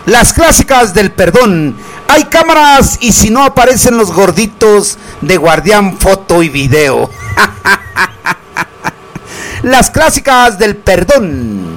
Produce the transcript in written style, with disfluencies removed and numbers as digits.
Las clásicas del perdón. Hay cámaras y si no aparecen los gorditos de guardián foto y video. Las clásicas del perdón.